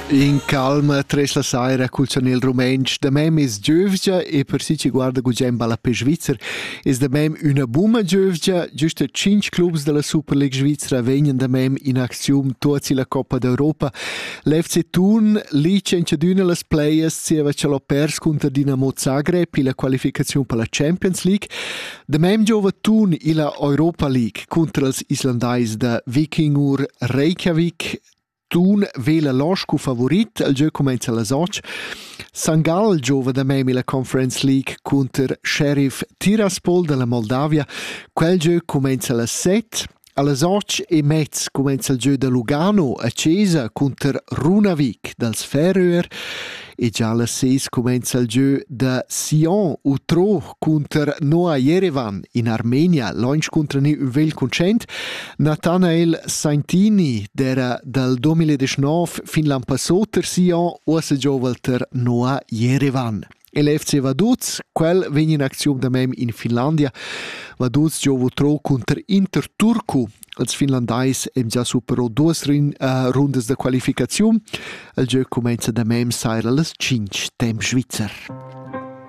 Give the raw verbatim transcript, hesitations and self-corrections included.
In calma, tres la saira, col Chanel Rumensch, da mem is giövgia e per si ci guarda gugem balla per Svizzer, is da mem una buma giövgia, giusto cinque clubs della Super League Svizzera venien da mem in azione tuozi la Coppa d'Europa. L'F C Thun, lì c'è d'una las players, si aveva ce l'ho pers contro Dinamo Zagreb e la qualificazione per la Champions League. Da mem giova Thun e la Europa League contro els islandais da Vikingur Reykjavik. Thun vela l'osco favorit, il gioco comincia alla soc. San Gall giova da mem la Conference League contro Sheriff Tiraspol della Moldavia. Quel gioco comincia alla set. Alla soc e mezz comincia il gioco da Lugano a Cesa contro Runavik dels Färöer. E già alla seis comincia il gioco da Sion Utro contro Noa Yerevan in Armenia. L'anno contro ne un vel concent. Nathanael Saintini era dal duemiladiciannove fin l'anno passato per Sion o se giova per Noa Yerevan. E l'F C Vaduz, quel venne in azione da mem in Finlandia. Vaduz giova tro contro Inter Turku. Els finlandais hem già superato due rin, uh, rundes de qualificazione. Il gioco comincia da mem sair alle cinque temp svizzer.